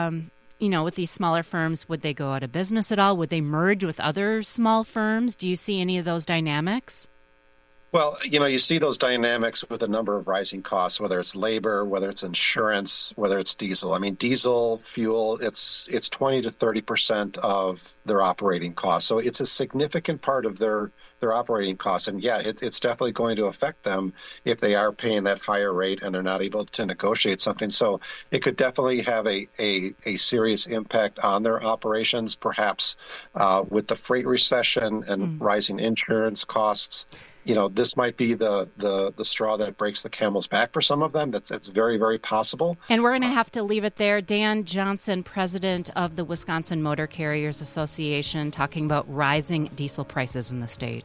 with these smaller firms, would they go out of business at all? Would they merge with other small firms? Do you see any of those dynamics? Well, you see those dynamics with a number of rising costs, whether it's labor, whether it's insurance, whether it's diesel. I mean, diesel, fuel, it's 20 to 30% of their operating costs. So it's a significant part of their operating costs. And yeah, it's definitely going to affect them if they are paying that higher rate and they're not able to negotiate something. So it could definitely have a serious impact on their operations, perhaps with the freight recession and rising insurance costs. This might be the straw that breaks the camel's back for some of them. That's very, very possible. And we're going to have to leave it there. Dan Johnson, president of the Wisconsin Motor Carriers Association, talking about rising diesel prices in the state.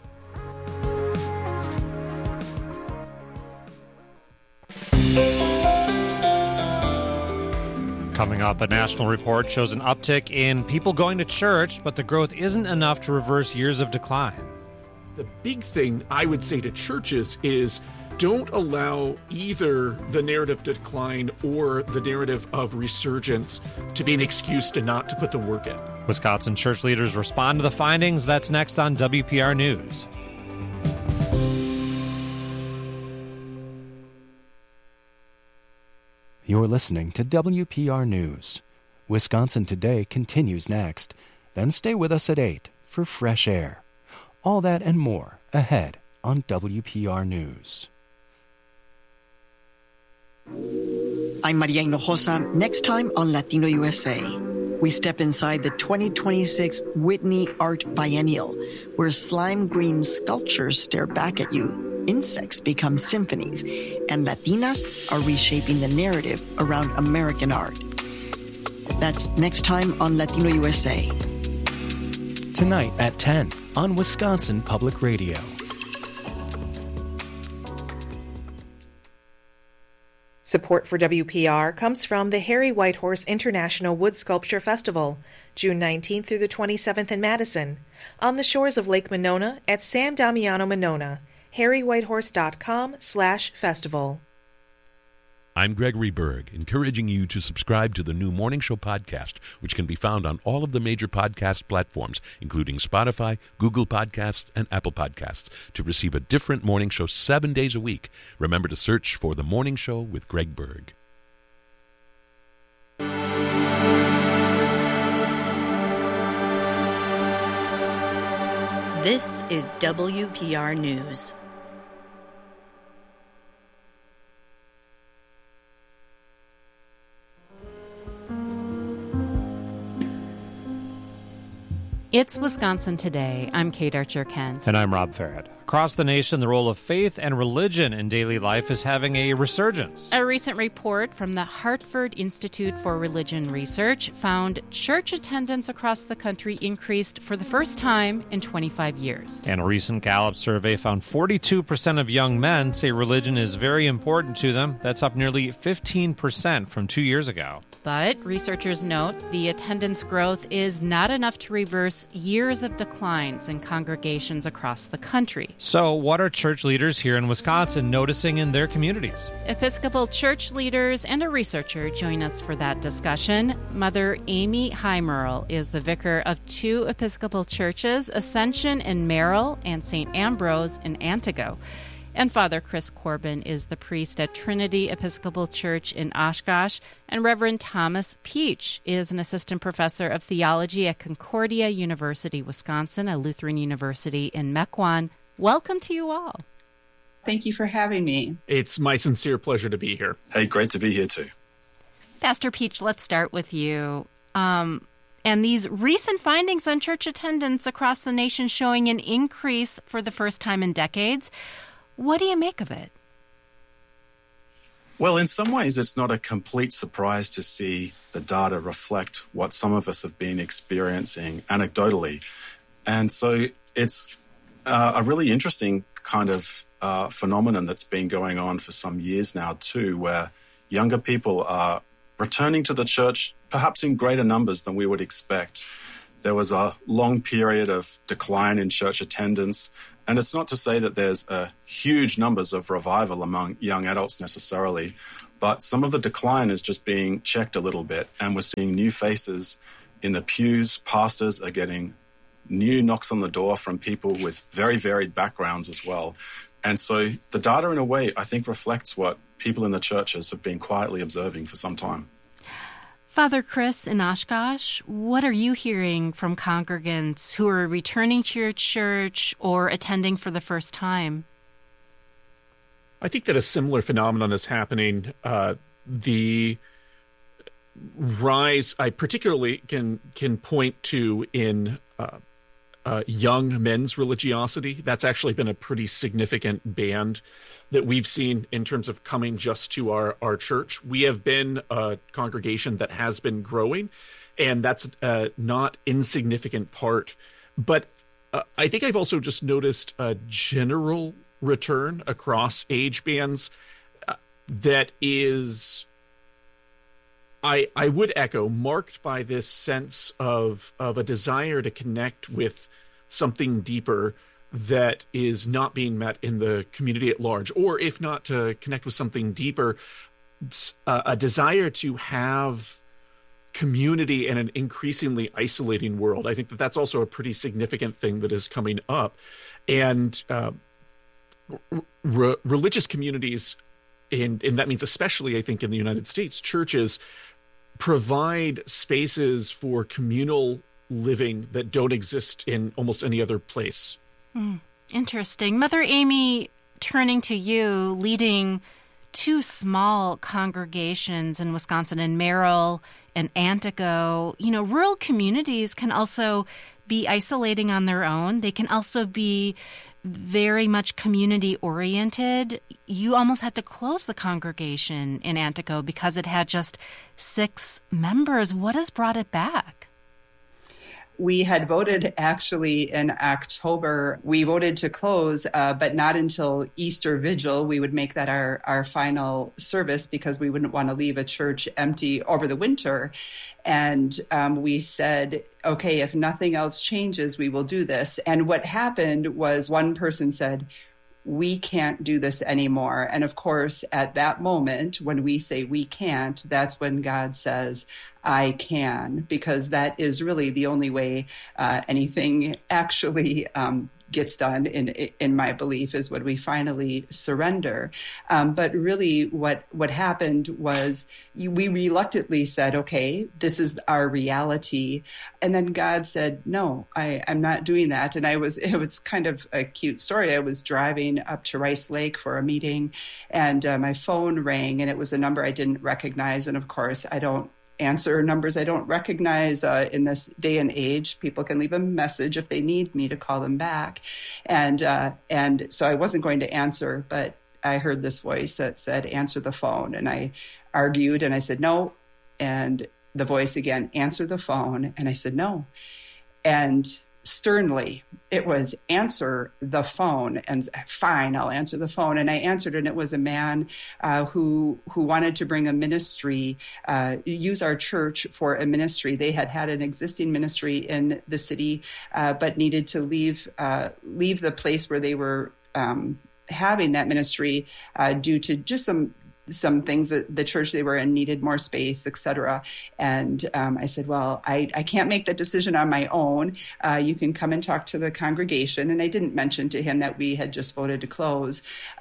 Coming up, a national report shows an uptick in people going to church, but the growth isn't enough to reverse years of decline. The big thing I would say to churches is don't allow either the narrative of decline or the narrative of resurgence to be an excuse to not to put the work in. Wisconsin church leaders respond to the findings. That's next on WPR News. You're listening to WPR News. Wisconsin Today continues next. Then stay with us at 8 for Fresh Air. All that and more ahead on WPR News. I'm Maria Hinojosa. Next time on Latino USA, we step inside the 2026 Whitney Art Biennial, where slime green sculptures stare back at you, insects become symphonies, and Latinas are reshaping the narrative around American art. That's next time on Latino USA. Tonight at 10 on Wisconsin Public Radio. Support for WPR comes from the Harry Whitehorse International Wood Sculpture Festival, June 19th through the 27th in Madison, on the shores of Lake Monona at San Damiano Monona. harrywhitehorse.com/festival. I'm Gregory Berg, encouraging you to subscribe to the new Morning Show podcast, which can be found on all of the major podcast platforms, including Spotify, Google Podcasts, and Apple Podcasts, to receive a different morning show 7 days a week. Remember to search for The Morning Show with Greg Berg. This is WPR News. It's Wisconsin Today. I'm Kate Archer-Kent. And I'm Rob Farrett. Across the nation, the role of faith and religion in daily life is having a resurgence. A recent report from the Hartford Institute for Religion Research found church attendance across the country increased for the first time in 25 years. And a recent Gallup survey found 42% of young men say religion is very important to them. That's up nearly 15% from 2 years ago. But researchers note the attendance growth is not enough to reverse years of declines in congregations across the country. So what are church leaders here in Wisconsin noticing in their communities? Episcopal church leaders and a researcher join us for that discussion. Mother Amy Highmerle is the vicar of two Episcopal churches, Ascension in Merrill and St. Ambrose in Antigo. And Father Chris Corbin is the priest at Trinity Episcopal Church in Oshkosh. And Reverend Thomas Peach is an assistant professor of theology at Concordia University, Wisconsin, a Lutheran university in Mequon. Welcome to you all. Thank you for having me. It's my sincere pleasure to be here. Hey, great to be here too. Pastor Peach, let's start with you. And these recent findings on church attendance across the nation showing an increase for the first time in decades. What do you make of it? Well, in some ways, it's not a complete surprise to see the data reflect what some of us have been experiencing anecdotally. And so it's a really interesting kind of phenomenon that's been going on for some years now, too, where younger people are returning to the church perhaps in greater numbers than we would expect. There was a long period of decline in church attendance. And it's not to say that there's huge numbers of revival among young adults necessarily, But some of the decline is just being checked a little bit, and we're seeing new faces in the pews. Pastors are getting new knocks on the door from people with very varied backgrounds as well. And so the data, in a way, I think reflects what people in the churches have been quietly observing for some time. Father Chris in Oshkosh, what are you hearing from congregants who are returning to your church or attending for the first time? I think that a similar phenomenon is happening. The rise I particularly can point to in young men's religiosity. That's actually been a pretty significant band that we've seen in terms of coming just to our church. We have been a congregation that has been growing, and that's a not insignificant part. But I think I've also just noticed a general return across age bands that is, I would echo, marked by this sense of a desire to connect with something deeper that is not being met in the community at large, or if not to connect with something deeper, a desire to have community in an increasingly isolating world. I think that that's also a pretty significant thing that is coming up. And religious communities, and that means especially, I think, in the United States, churches provide spaces for communal living that don't exist in almost any other place. Interesting. Mother Amy, turning to you, leading two small congregations in Wisconsin, in Merrill and Antigo. You know, rural communities can also be isolating on their own. They can also be very much community-oriented. You almost had to close the congregation in Antigo because it had just 6 members. What has brought it back? We had voted actually in October. We voted to close, but not until Easter Vigil. We would make that our final service because we wouldn't want to leave a church empty over the winter. And we said, okay, if nothing else changes, we will do this. And what happened was one person said, we can't do this anymore. And of course, at that moment, when we say we can't, that's when God says, I can, because that is really the only way anything actually gets done, in my belief, is when we finally surrender. But really what happened was we reluctantly said, okay, this is our reality. And then God said, no, I'm not doing that. And it was kind of a cute story. I was driving up to Rice Lake for a meeting, and my phone rang, and it was a number I didn't recognize. And of course, I don't answer numbers I don't recognize in this day and age. People can leave a message if they need me to call them back. And so I wasn't going to answer, but I heard this voice that said, answer the phone. And I argued and I said, no. And the voice again, answer the phone. And I said, no. And sternly, it was answer the phone. And fine, I'll answer the phone. And I answered, and it was a man who wanted to bring a ministry, use our church for a ministry. They had an existing ministry in the city, but needed to leave the place where they were having that ministry due to just some things that the church they were in needed more space, et cetera. And I said, well, I can't make that decision on my own. You can come and talk to the congregation. And I didn't mention to him that we had just voted to close.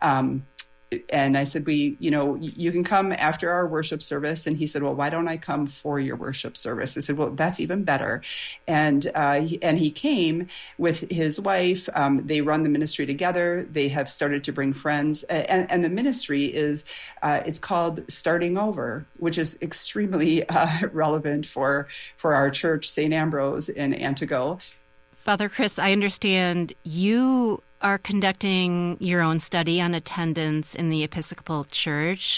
And I said, you can come after our worship service. And he said, well, why don't I come for your worship service? I said, well, that's even better. And he came with his wife. They run the ministry together. They have started to bring friends. And the ministry is, it's called Starting Over, which is extremely relevant for our church, St. Ambrose in Antigo. Father Chris, I understand you are conducting your own study on attendance in the Episcopal Church.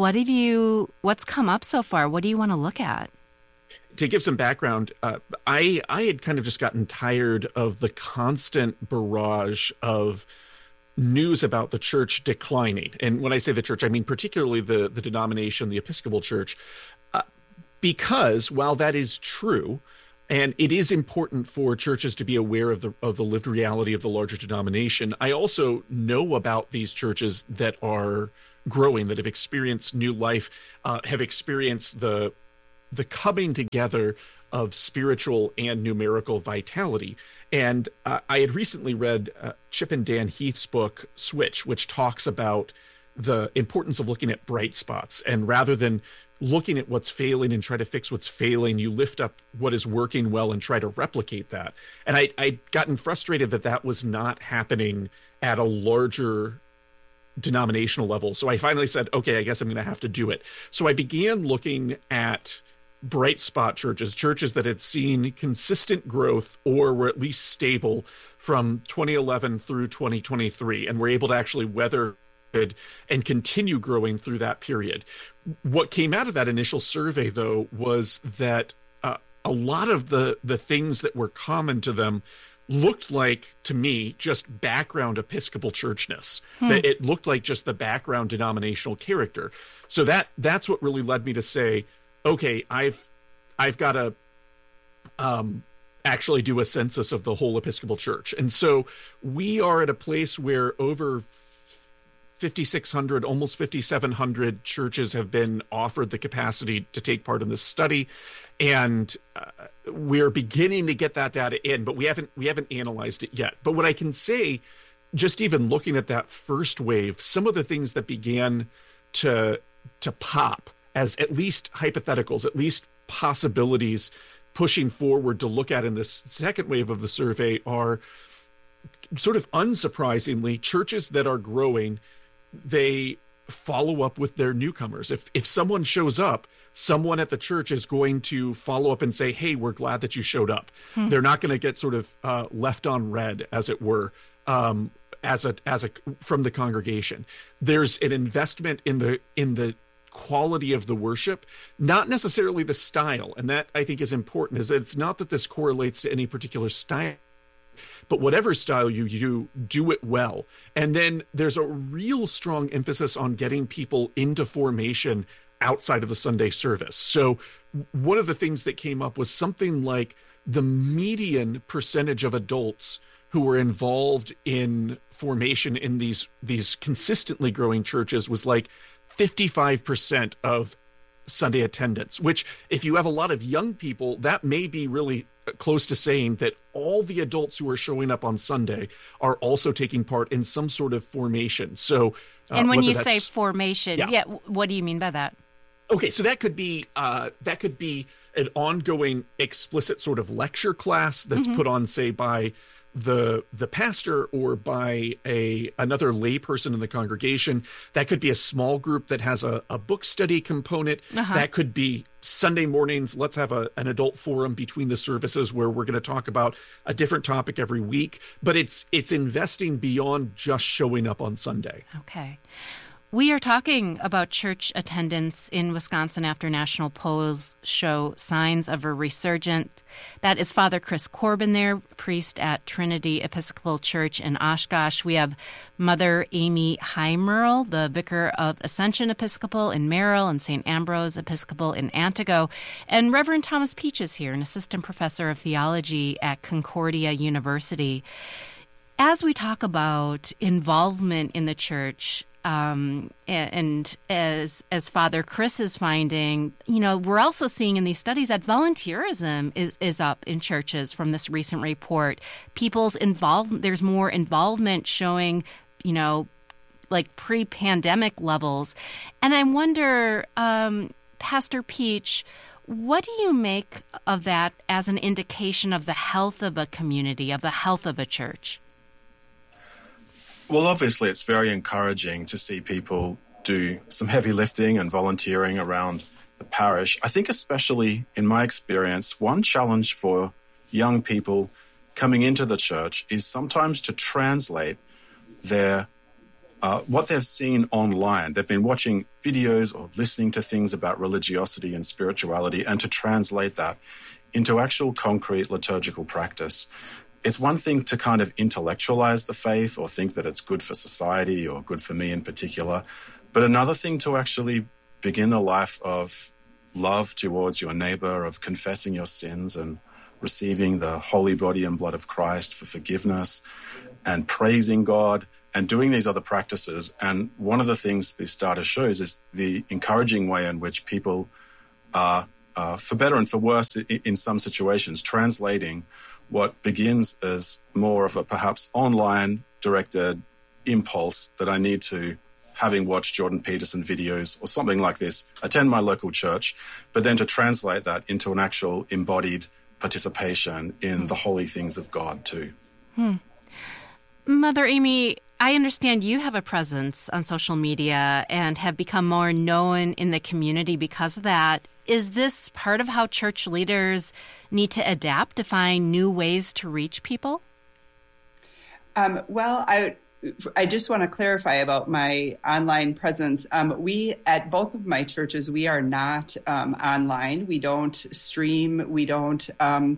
What's come up so far? What do you want to look at? To give some background, I had kind of just gotten tired of the constant barrage of news about the church declining. And when I say the church, I mean particularly the denomination, the Episcopal Church, because while that is true, and it is important for churches to be aware of the lived reality of the larger denomination, I also know about these churches that are growing, that have experienced new life, have experienced the coming together of spiritual and numerical vitality. And I had recently read Chip and Dan Heath's book, Switch, which talks about the importance of looking at bright spots. And rather than looking at what's failing and try to fix what's failing, you lift up what is working well and try to replicate that. And I'd gotten frustrated that was not happening at a larger denominational level. So I finally said, okay, I guess I'm going to have to do it. So I began looking at bright spot churches that had seen consistent growth or were at least stable from 2011 through 2023 and were able to actually weather and continue growing through that period. What came out of that initial survey, though, was that a lot of the things that were common to them looked like, to me, just background Episcopal churchness. That it looked like just the background denominational character. So that's what really led me to say, okay, I've got to actually do a census of the whole Episcopal Church. And so we are at a place where over 5,600, almost 5,700 churches have been offered the capacity to take part in this study. And we're beginning to get that data in, but we haven't analyzed it yet. But what I can say, just even looking at that first wave, some of the things that began to pop as at least hypotheticals, at least possibilities pushing forward to look at in this second wave of the survey are sort of unsurprisingly churches that are growing. They follow up with their newcomers. If someone shows up, someone at the church is going to follow up and say, hey, we're glad that you showed up. They're not going to get sort of left on red, as it were, from the congregation. There's an investment in the quality of the worship, not necessarily the style. And that, I think, is important, is that it's not that this correlates to any particular style, but whatever style you do it well. And then there's a real strong emphasis on getting people into formation outside of the Sunday service. So one of the things that came up was something like the median percentage of adults who were involved in formation in these consistently growing churches was like 55% of Sunday attendance, which if you have a lot of young people, that may be really close to saying that all the adults who are showing up on Sunday are also taking part in some sort of formation. So, and when you say formation, what do you mean by that? Okay, so that could be an ongoing explicit sort of lecture class that's put on, say, by the pastor or by another lay person in the congregation. That could be a small group that has a book study component. That could be Sunday mornings. Let's have an adult forum between the services where we're going to talk about a different topic every week. But it's investing beyond just showing up on Sunday. Okay. We are talking about church attendance in Wisconsin after national polls show signs of a resurgence. That is Father Chris Corbin there, priest at Trinity Episcopal Church in Oshkosh. We have Mother Amy Heimerl, the vicar of Ascension Episcopal in Merrill and St. Ambrose Episcopal in Antigo. And Reverend Thomas Peach is here, an assistant professor of theology at Concordia University. As we talk about involvement in the church, and as Father Chris is finding, we're also seeing in these studies that volunteerism is up in churches from this recent report. People's involvement, there's more involvement showing, like pre-pandemic levels. And I wonder, Pastor Peach, what do you make of that as an indication of the health of a community, of the health of a church? Well, obviously, it's very encouraging to see people do some heavy lifting and volunteering around the parish. I think especially in my experience, one challenge for young people coming into the church is sometimes to translate their what they've seen online. They've been watching videos or listening to things about religiosity and spirituality, and to translate that into actual concrete liturgical practice. It's one thing to kind of intellectualize the faith or think that it's good for society or good for me in particular, but another thing to actually begin a life of love towards your neighbor, of confessing your sins and receiving the holy body and blood of Christ for forgiveness and praising God doing these other practices. And one of the things this data shows is the encouraging way in which people are, for better and for worse in some situations, translating what begins as more of a perhaps online directed impulse that I need to, having watched Jordan Peterson videos or something like this, attend my local church, but then to translate that into an actual embodied participation in the holy things of God too. Mother Amy, I understand you have a presence on social media and have become more known in the community because of that. Is this part of how church leaders need to adapt to find new ways to reach people? Well, I just want to clarify about my online presence. We, at both of my churches, we are not online. We don't stream. We don't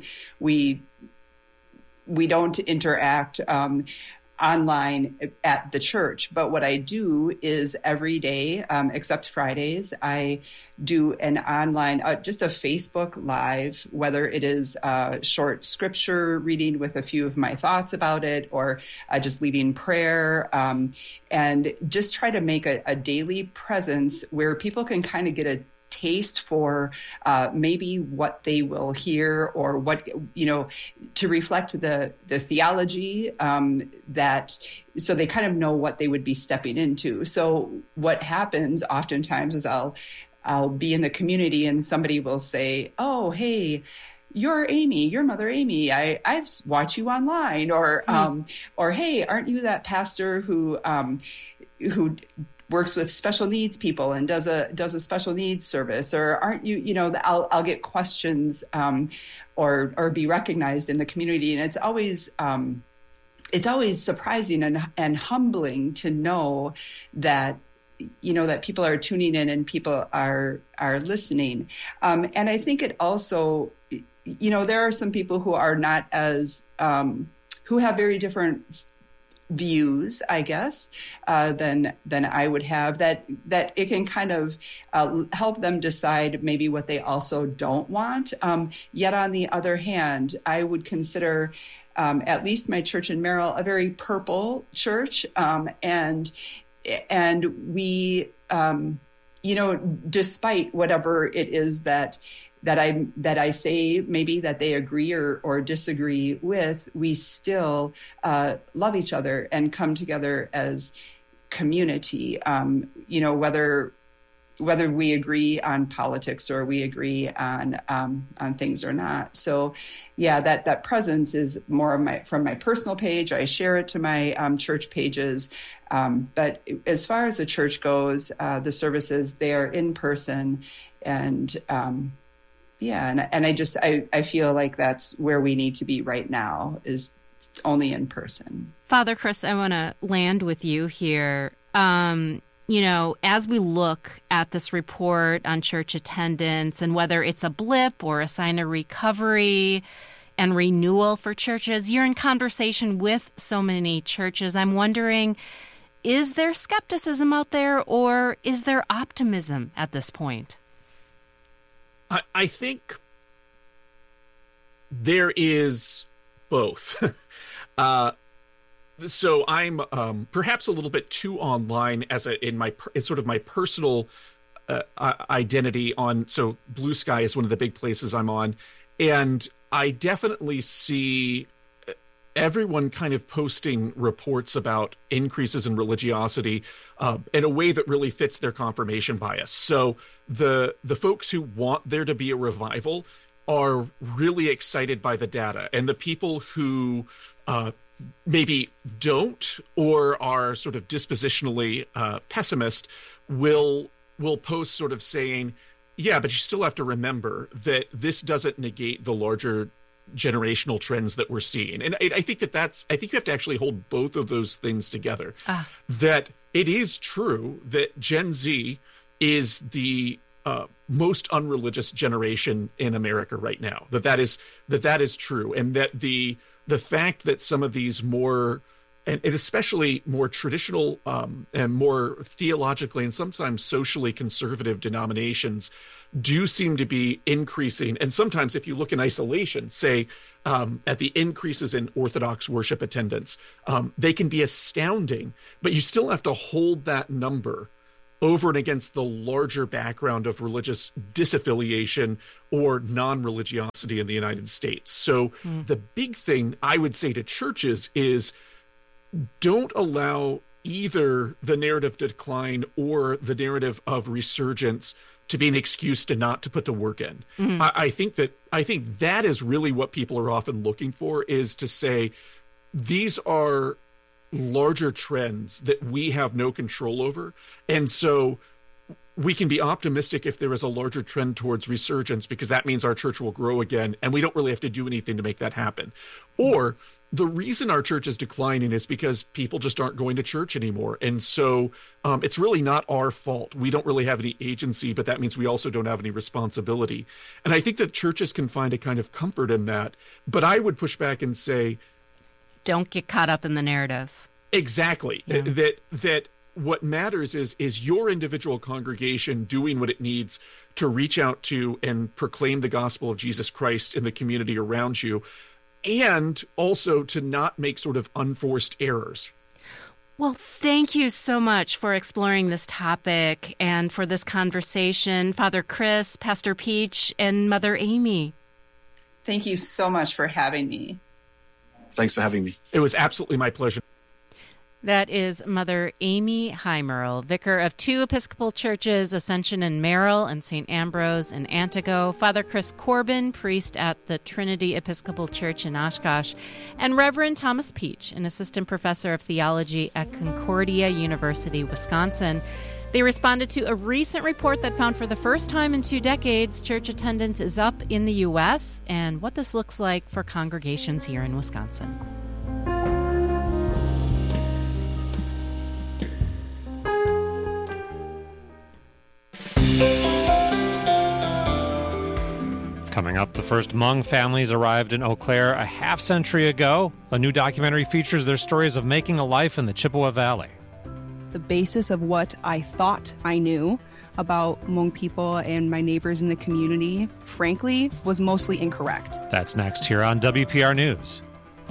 interact online at the church. But what I do is every day, except Fridays, I do an online, just a Facebook Live, whether it is short scripture reading with a few of my thoughts about it, or just leading prayer, and just try to make a daily presence where people can kind of get a taste for maybe what they will hear, or what, to reflect the theology that, so they kind of know what they would be stepping into. So what happens oftentimes is I'll be in the community and somebody will say, "Oh, hey, you're Amy, you're Mother Amy. I've watched you online," or "Hey, aren't you that pastor who works with special needs people and does a special needs service, or aren't you?" I'll get questions or be recognized in the community, and it's always surprising and humbling to know that that people are tuning in and people are listening. And I think it also, there are some people who are not as who have very different views, I guess, than I would have, that it can kind of help them decide maybe what they also don't want. Yet on the other hand, I would consider at least my church in Merrill a very purple church, and we, despite whatever it is that I say, maybe that they agree or disagree with, we still love each other and come together as community. Whether we agree on politics or we agree on things or not. So, yeah, that presence is more from my personal page. I share it to my church pages. But as far as the church goes, the services, they are in person, and and I feel like that's where we need to be right now, is only in person. Father Chris, I want to land with you here. As we look at this report on church attendance and whether it's a blip or a sign of recovery and renewal for churches, you're in conversation with so many churches. I'm wondering, is there skepticism out there, or is there optimism at this point? I think there is both. So I'm perhaps a little bit too online as sort of my personal identity on. So Blue Sky is one of the big places I'm on, and I definitely see everyone kind of posting reports about increases in religiosity in a way that really fits their confirmation bias. So the folks who want there to be a revival are really excited by the data, and the people who maybe don't, or are sort of dispositionally pessimist, will post sort of saying, yeah, but you still have to remember that this doesn't negate the larger generational trends that we're seeing. And I think I think you have to actually hold both of those things together. That it is true that Gen Z is the most unreligious generation in America right now. That is true, and that the fact that some of these more and especially more traditional and more theologically and sometimes socially conservative denominations do seem to be increasing. And sometimes if you look in isolation, say at the increases in Orthodox worship attendance, they can be astounding, but you still have to hold that number over and against the larger background of religious disaffiliation or non-religiosity in the United States. So the big thing I would say to churches is don't allow either the narrative decline or the narrative of resurgence to be an excuse to put the work in. I think that is really what people are often looking for, is to say these are larger trends that we have no control over. And so we can be optimistic if there is a larger trend towards resurgence, because that means our church will grow again, and we don't really have to do anything to make that happen. Or the reason our church is declining is because people just aren't going to church anymore. And so it's really not our fault. We don't really have any agency, but that means we also don't have any responsibility. And I think that churches can find a kind of comfort in that. But I would push back and say, don't get caught up in the narrative. Exactly. Yeah. That what matters is your individual congregation doing what it needs to reach out to and proclaim the gospel of Jesus Christ in the community around you, and also to not make sort of unforced errors. Well, thank you so much for exploring this topic and for this conversation, Father Chris, Pastor Peach, and Mother Amy. Thank you so much for having me. Thanks for having me. It was absolutely my pleasure. That is Mother Amy Heimerl, vicar of two Episcopal churches, Ascension in Merrill and St. Ambrose in Antigo, Father Chris Corbin, priest at the Trinity Episcopal Church in Oshkosh, and Reverend Thomas Peach, an assistant professor of theology at Concordia University, Wisconsin. They responded to a recent report that found for the first time in 2 decades, church attendance is up in the U.S. and what this looks like for congregations here in Wisconsin. Coming up, the first Hmong families arrived in Eau Claire a half-century ago. A new documentary features their stories of making a life in the Chippewa Valley. The basis of what I thought I knew about Hmong people and my neighbors in the community, frankly, was mostly incorrect. That's next here on WPR News.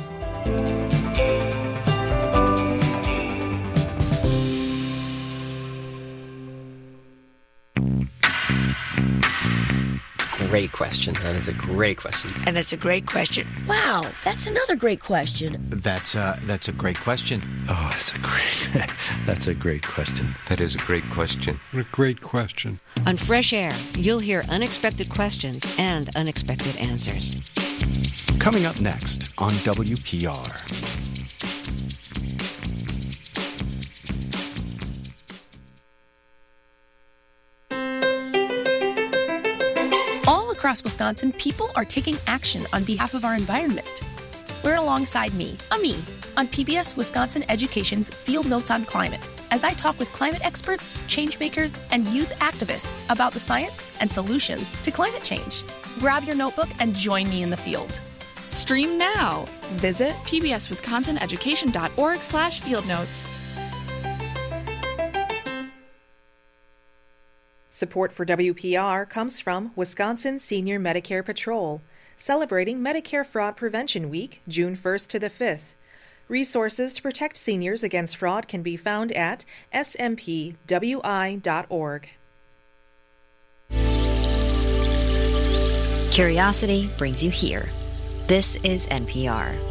Great question. That is a great question. And that's a great question. Wow, that's another great question. That's a great question. Oh, that's a great question. That is a great question. What a great question. On Fresh Air, you'll hear unexpected questions and unexpected answers. Coming up next on WPR. Across Wisconsin, people are taking action on behalf of our environment. We're alongside me, Ami, on PBS Wisconsin Education's Field Notes on Climate, as I talk with climate experts, change makers, and youth activists about the science and solutions to climate change. Grab your notebook and join me in the field. Stream now. Visit pbswisconsineducation.org/fieldnotes. Support for WPR comes from Wisconsin Senior Medicare Patrol, celebrating Medicare Fraud Prevention Week, June 1st to the 5th. Resources to protect seniors against fraud can be found at smpwi.org. Curiosity brings you here. This is NPR.